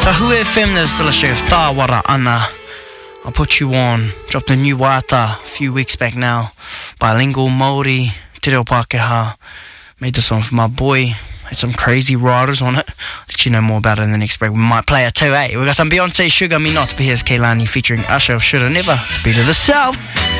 Tahu FM, there's still a show of Tāwara Ana. I'll put you on. Dropped a new wata a few weeks back now. Bilingual Māori, Te Reo Pākehā. Made this one for my boy. Had some crazy riders on it. Let you know more about it in the next break. We might play it too, eh? We got some Beyonce, Sugar Me Not, but here's Kehlani featuring Usher of Shoulda Never. The beat of the South.